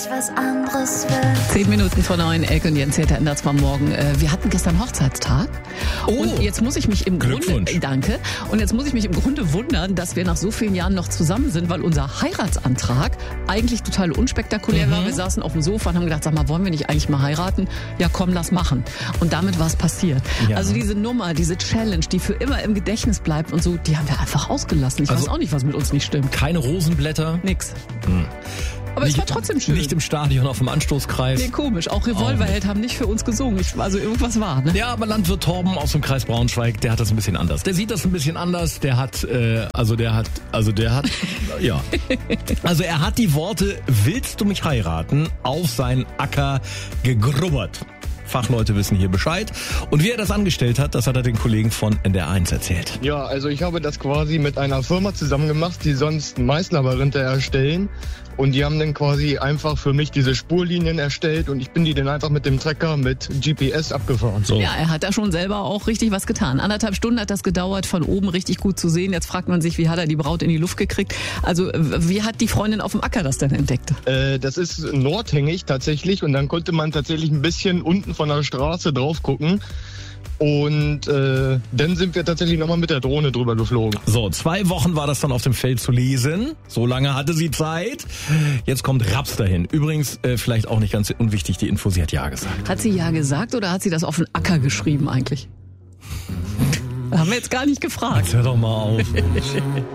was anderes will. 10 Minuten vor 9, Elke und Jens hier der Endersmann morgen. Wir hatten gestern Hochzeitstag. Und jetzt muss ich mich im Grunde, danke. Und jetzt muss ich mich im Grunde wundern, dass wir nach so vielen Jahren noch zusammen sind, weil unser Heiratsantrag eigentlich total unspektakulär war. Wir saßen auf dem Sofa und haben gedacht, sag mal, wollen wir nicht eigentlich mal heiraten? Ja, komm, lass machen. Und damit war es passiert. Ja. Also diese Nummer, diese Challenge, die für immer im Gedächtnis bleibt und so, die haben wir einfach ausgelassen. Ich weiß auch nicht, was mit uns nicht stimmt. Keine Rosenblätter? Nix. Aber es war trotzdem schön. Nicht im Stadion auf dem Anstoßkreis. Nee, komisch. Auch Revolverheld haben nicht für uns gesungen. Also irgendwas war, ne? Ja, aber Landwirt Torben aus dem Kreis Braunschweig, der hat das ein bisschen anders. Der sieht das ein bisschen anders. Ja. Also er hat die Worte, willst du mich heiraten, auf seinen Acker gegrubbert. Fachleute wissen hier Bescheid. Und wie er das angestellt hat, das hat er den Kollegen von NDR1 erzählt. Ja, also ich habe das quasi mit einer Firma zusammen gemacht, die sonst Maislabyrinthe erstellen. Und die haben dann quasi einfach für mich diese Spurlinien erstellt und ich bin die dann einfach mit dem Trecker mit GPS abgefahren. So. Ja, er hat da schon selber auch richtig was getan. 1,5 Stunden hat das gedauert, von oben richtig gut zu sehen. Jetzt fragt man sich, wie hat er die Braut in die Luft gekriegt? Also wie hat die Freundin auf dem Acker das denn entdeckt? Das ist nordhängig tatsächlich und dann konnte man tatsächlich ein bisschen unten von der Straße drauf gucken. Und dann sind wir tatsächlich nochmal mit der Drohne drüber geflogen. So, 2 Wochen war das dann auf dem Feld zu lesen. So lange hatte sie Zeit. Jetzt kommt Raps dahin. Übrigens, vielleicht auch nicht ganz unwichtig, die Info, sie hat Ja gesagt. Hat sie Ja gesagt oder hat sie das auf den Acker geschrieben eigentlich? Haben wir jetzt gar nicht gefragt. Jetzt hör doch mal auf.